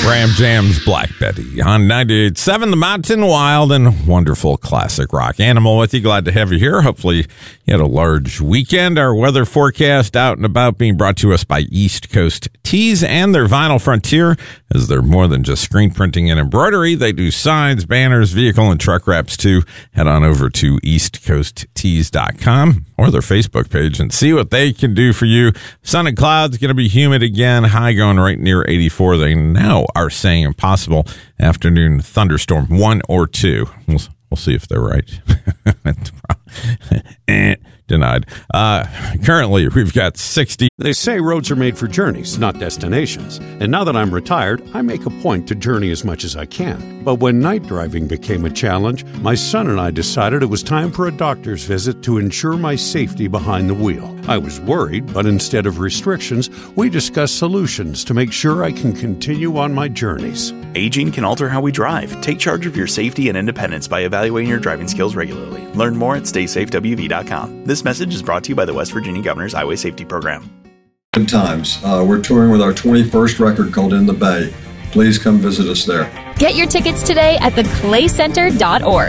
Ram Jam's Black Betty on 98.7 The Mountain Wild and wonderful classic rock. Animal with you. Glad to have you here. Hopefully you had a large weekend. Our weather forecast out and about being brought to us by East Coast Tees and their Vinyl Frontier, as they're more than just screen printing and embroidery. They do signs, banners, vehicle, and truck wraps too. Head on over to eastcoasttees.com or their Facebook page and see what they can do for you. Sun and clouds, going to be humid again. High going right near 84. They now are saying impossible afternoon thunderstorm, 1 or 2. We'll see if they're right. Denied. Currently, we've got 60. They say roads are made for journeys, not destinations. And now that I'm retired, I make a point to journey as much as I can. But when night driving became a challenge, my son and I decided it was time for a doctor's visit to ensure my safety behind the wheel. I was worried, but instead of restrictions, we discussed solutions to make sure I can continue on my journeys. Aging can alter how we drive. Take charge of your safety and independence by evaluating your driving skills regularly. Learn more at StaySafeWV.com. This message is brought to you by the West Virginia Governor's Highway Safety Program. Good times. We're touring with our 21st record called In the Bay. Please come visit us there. Get your tickets today at theclaycenter.org.